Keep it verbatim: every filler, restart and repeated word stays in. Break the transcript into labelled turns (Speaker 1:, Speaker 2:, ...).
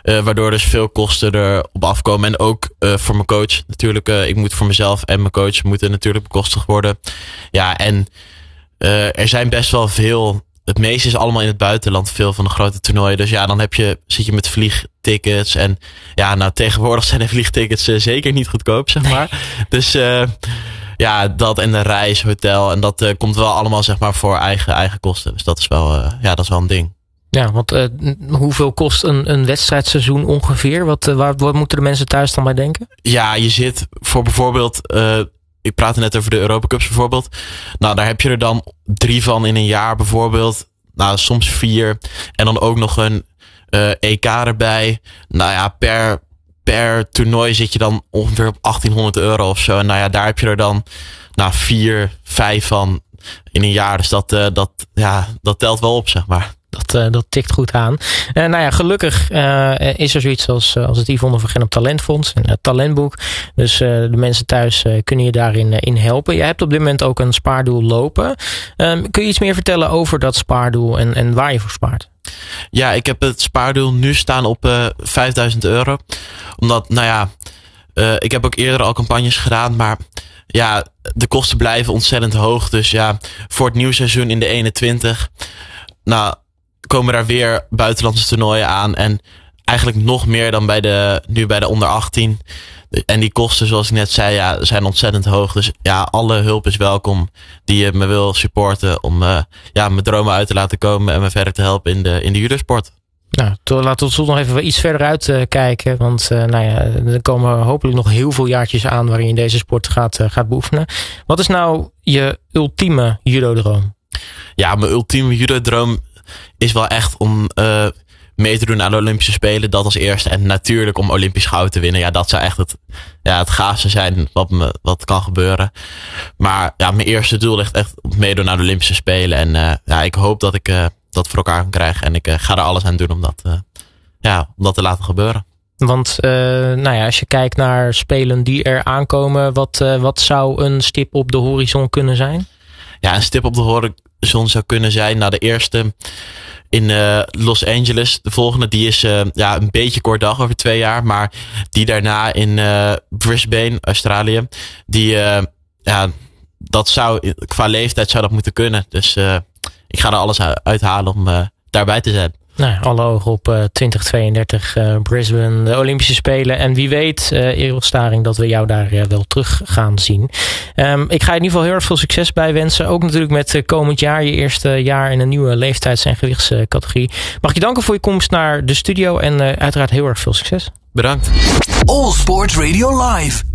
Speaker 1: Uh, waardoor dus veel kosten erop afkomen. En ook uh, voor mijn coach. Natuurlijk, uh, ik moet voor mezelf en mijn coach moeten natuurlijk bekostigd worden. Ja, en uh, er zijn best wel veel. Het meeste is allemaal in het buitenland. Veel van de grote toernooien. Dus ja, dan heb je, zit je met vliegtickets. En ja, nou tegenwoordig zijn de vliegtickets uh, zeker niet goedkoop, zeg maar. Nee. Dus uh, ja, dat en de reis, hotel. En dat uh, komt wel allemaal zeg maar voor eigen, eigen kosten. Dus dat is wel, uh, ja, dat is wel een ding.
Speaker 2: Ja, want uh, hoeveel kost een, een wedstrijdseizoen ongeveer? Wat, uh, waar, wat moeten de mensen thuis dan bij denken?
Speaker 1: Ja, je zit voor bijvoorbeeld... Uh, ik praatte net over de Europa Cups bijvoorbeeld. Nou, daar heb je er dan drie van in een jaar bijvoorbeeld. Nou, soms vier. En dan ook nog een uh, E K erbij. Nou ja, per, per toernooi zit je dan ongeveer op achttienhonderd euro of zo. En nou ja, daar heb je er dan nou, vier, vijf van in een jaar. Dus dat, uh, dat, ja, dat telt wel op, zeg maar.
Speaker 2: Dat, uh, dat tikt goed aan. Uh, nou ja, gelukkig uh, is er zoiets als, uh, als het Yvonne van Gennep Talentfonds. Een uh, talentboek. Dus uh, de mensen thuis uh, kunnen je daarin uh, in helpen. Jij hebt op dit moment ook een spaardoel lopen. Um, kun je iets meer vertellen over dat spaardoel en, en waar je voor spaart?
Speaker 1: Ja, ik heb het spaardoel nu staan op uh, vijfduizend euro. Omdat, nou ja, uh, ik heb ook eerder al campagnes gedaan, maar ja, de kosten blijven ontzettend hoog. Dus ja, voor het nieuwe seizoen in de eenentwintig, nou, komen daar weer buitenlandse toernooien aan. En eigenlijk nog meer dan bij de, nu bij de onder achttien. En die kosten, zoals ik net zei, ja, zijn ontzettend hoog. Dus ja, alle hulp is welkom die je me wil supporten. Om uh, ja, mijn dromen uit te laten komen en me verder te helpen in de, in de judosport.
Speaker 2: Nou, laten we tot nog even iets verder uitkijken. Uh, want uh, nou ja, er komen hopelijk nog heel veel jaartjes aan waarin je deze sport gaat, uh, gaat beoefenen. Wat is nou je ultieme judo-droom?
Speaker 1: Ja, mijn ultieme judo-droom is wel echt om uh, mee te doen aan de Olympische Spelen. Dat als eerste. En natuurlijk om Olympisch goud te winnen. Ja, dat zou echt het, ja, het gaafste zijn wat, me, wat kan gebeuren. Maar ja, mijn eerste doel ligt echt op meedoen aan de Olympische Spelen. En uh, ja, ik hoop dat ik uh, dat voor elkaar kan krijgen. En ik uh, ga er alles aan doen om dat, uh, ja, om dat te laten gebeuren.
Speaker 2: Want uh, nou ja, als je kijkt naar spelen die er aankomen. Wat, uh, wat zou een stip op de horizon kunnen zijn?
Speaker 1: Ja, een stip op de horizon zou kunnen zijn. Nou, de eerste in uh, Los Angeles. De volgende die is uh, ja, een beetje kort dag, over twee jaar. Maar die daarna in uh, Brisbane, Australië. Die, uh, ja, dat zou, qua leeftijd zou dat moeten kunnen. Dus uh, ik ga er alles uithalen om uh, daarbij te zijn.
Speaker 2: Nou, alle ogen op uh, twintig tweeëndertig uh, Brisbane, de Olympische Spelen. En wie weet, uh, Errol Staring, dat we jou daar uh, wel terug gaan zien. Um, ik ga je in ieder geval heel erg veel succes bij wensen. Ook natuurlijk met uh, komend jaar, je eerste jaar in een nieuwe leeftijds- en gewichtscategorie. Mag ik je danken voor je komst naar de studio en uh, uiteraard heel erg veel succes.
Speaker 1: Bedankt.
Speaker 3: All Sports Radio Live.